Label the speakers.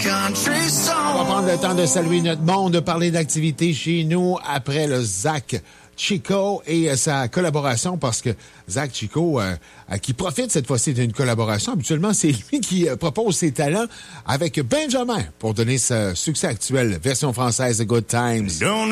Speaker 1: On va prendre le temps de saluer notre monde, de parler d'activités chez nous après le Zach Chico et sa collaboration, parce que Zach Chico, qui profite cette fois-ci d'une collaboration, habituellement c'est lui qui propose ses talents avec Benjamin pour donner ce succès actuel, version française de Good Times.